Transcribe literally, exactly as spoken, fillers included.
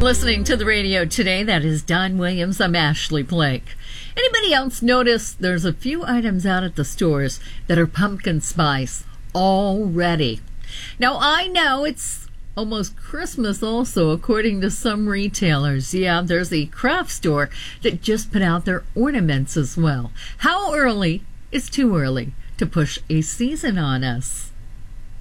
Listening to the radio today, that is Don Williams. I'm Ashley Blake. Anybody else notice there's a few items out at the stores that are pumpkin spice already? Now, I know it's almost Christmas also, according to some retailers. Yeah, there's a craft store that just put out their ornaments as well. How early is too early to push a season on us?